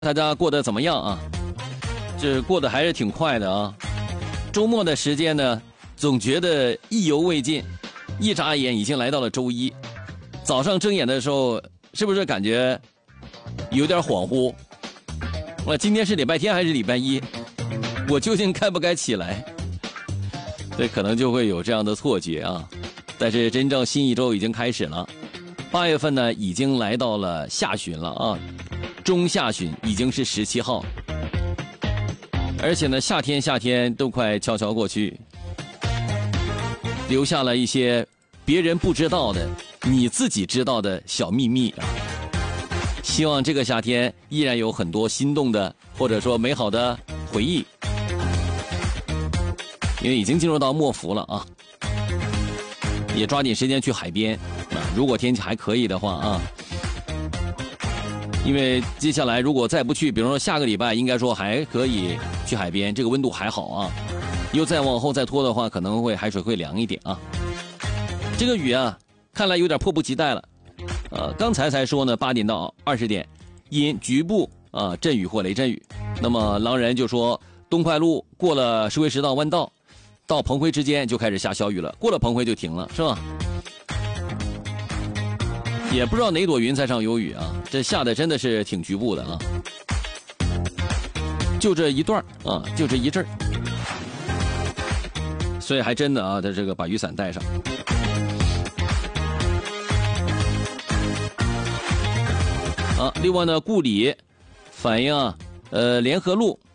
大家过得怎么样啊？这过得还是挺快的啊。周末的时间呢，总觉得意犹未尽，一眨眼已经来到了周一。早上睁眼的时候，是不是感觉有点恍惚？今天是礼拜天还是礼拜一？我究竟该不该起来？对，可能就会有这样的错觉啊。但是真正新一周已经开始了，8月份呢已经来到了下旬了啊。中下旬已经是17号，而且呢，夏天都快悄悄过去，留下了一些别人不知道的、你自己知道的小秘密啊。希望这个夏天依然有很多心动的或者说美好的回忆，因为已经进入到末伏了啊，也抓紧时间去海边啊，如果天气还可以的话啊。因为接下来如果再不去，比如说下个礼拜应该说还可以去海边，这个温度还好啊。又再往后再拖的话，可能会海水会凉一点啊。这个雨啊，看来有点迫不及待了。刚才说呢，8点到20点，因局部阵雨或雷阵雨。那么狼人就说，东快路过了石灰石道弯道，到彭辉之间就开始下小雨了，过了彭辉就停了，是吧？也不知道哪朵云彩上有雨啊，这下的真的是挺局部的啊，就这一段啊，就这一阵儿，所以还真的啊，他这个把雨伞带上。另外呢，顾里反映联合路